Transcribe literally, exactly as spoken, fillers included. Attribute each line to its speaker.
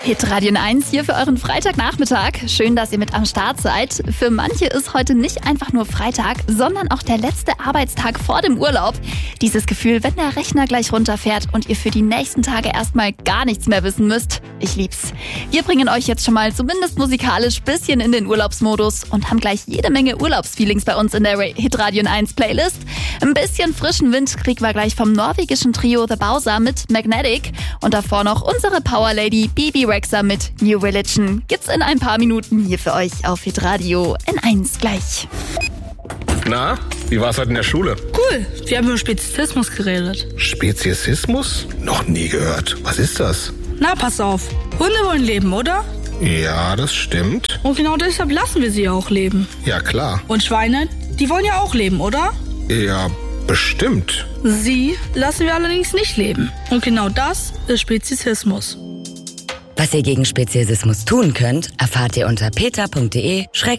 Speaker 1: Hitradio eins hier für euren Freitagnachmittag. Schön, dass ihr mit am Start seid. Für manche ist heute nicht einfach nur Freitag, sondern auch der letzte Arbeitstag vor dem Urlaub. Dieses Gefühl, wenn der Rechner gleich runterfährt und ihr für die nächsten Tage erstmal gar nichts mehr wissen müsst. Ich lieb's. Wir bringen euch jetzt schon mal zumindest musikalisch bisschen in den Urlaubsmodus und haben gleich jede Menge Urlaubsfeelings bei uns in der Hitradio eins Playlist. Ein bisschen frischen Wind kriegen wir gleich vom norwegischen Trio The Bowser mit Magnetic und davor noch unsere Power Lady Bibi Rexha mit New Religion. Gibt's in ein paar Minuten hier für euch auf Hitradio eins gleich.
Speaker 2: Na, wie war's heute in der Schule?
Speaker 3: Cool, wir haben über Speziesismus geredet.
Speaker 2: Speziesismus? Noch nie gehört. Was ist das?
Speaker 3: Na, pass auf. Hunde wollen leben, oder?
Speaker 2: Ja, das stimmt.
Speaker 3: Und genau deshalb lassen wir sie auch leben.
Speaker 2: Ja, klar.
Speaker 3: Und Schweine, die wollen ja auch leben, oder?
Speaker 2: Ja, bestimmt.
Speaker 3: Sie lassen wir allerdings nicht leben. Und genau das ist Speziesismus.
Speaker 4: Was ihr gegen Speziesismus tun könnt, erfahrt ihr unter peter punkt de